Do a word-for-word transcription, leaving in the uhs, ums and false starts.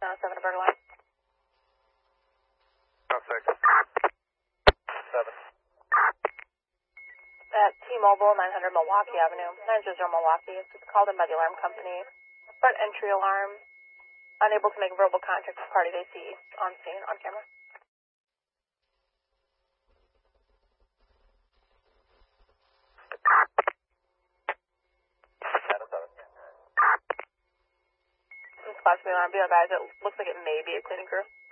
nine oh seven to Burger Line. Oh six. Seven. At T-Mobile, nine hundred Milwaukee Avenue, nine zero zero Milwaukee. It's called in by the alarm company. Front entry alarm. Unable to make verbal contact with party they see on scene, on camera. nine oh seven. It's class B alarm. Be our guys. It looks like it may be a cleaning crew.